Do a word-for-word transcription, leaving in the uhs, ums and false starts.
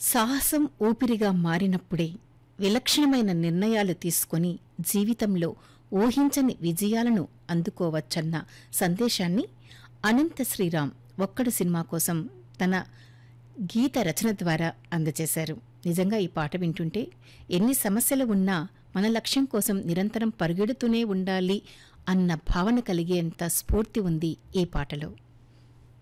సాహసం ఊపిరిగా మారినప్పుడే విలక్షణమైన నిర్ణయాలు తీసుకొని జీవితంలో ఊహించని విజయాలను అందుకోవచ్చన్న సందేశాన్ని అనంత శ్రీరామ్ ఒక్కడు సినిమా కోసం తన గీత రచన ద్వారా అందజేశారు. నిజంగా ఈ పాట వింటుంటే ఎన్ని సమస్యలు ఉన్నా మన లక్ష్యం కోసం నిరంతరం పరుగెడుతూనే ఉండాలి అన్న భావన కలిగేంత స్ఫూర్తి ఉంది ఈ పాటలో.